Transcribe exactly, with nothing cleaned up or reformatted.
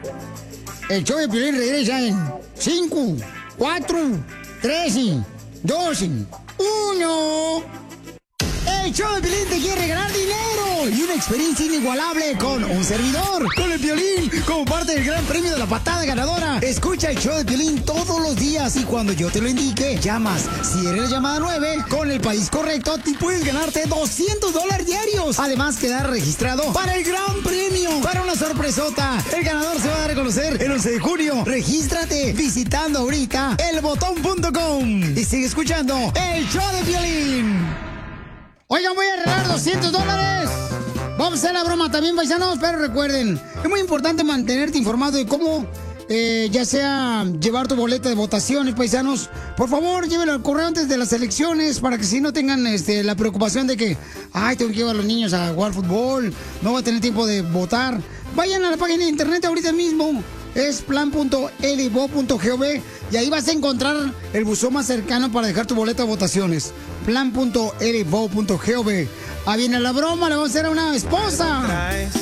El show de Piolín regresa en cinco, cuatro, tres, dos, uno. El show de Piolín te quiere regalar dinero y una experiencia inigualable con un servidor, con el Piolín, como parte del gran premio de la patada ganadora. Escucha el show de Piolín todos los días y cuando yo te lo indique, llamas. Si eres la llamada nueve, con el país correcto, te puedes ganarte doscientos dólares diarios. Además, quedar registrado para el gran premio, para una sorpresota. El ganador se va a reconocer el once de junio. Regístrate visitando ahorita el botón punto com y sigue escuchando el show de Piolín. Oigan, voy a regalar doscientos dólares. Vamos a hacer la broma también, paisanos, pero recuerden, es muy importante mantenerte informado de cómo, eh, ya sea llevar tu boleta de votaciones, paisanos. Por favor, llévenlo al correo antes de las elecciones para que si no tengan este, la preocupación de que, ay, tengo que llevar a los niños a jugar fútbol, no voy a tener tiempo de votar. Vayan a la página de internet ahorita mismo. Es plan punto elivo punto gov y ahí vas a encontrar el buzón más cercano para dejar tu boleta de votaciones. plan punto elivo punto gov. Ahí viene la broma, le vamos a hacer a una esposa.